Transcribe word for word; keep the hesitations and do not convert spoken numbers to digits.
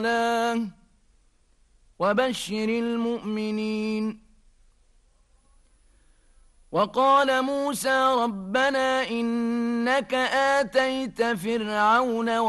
وبشر المؤمنين. وقال موسى ربنا إنك آتيت فرعون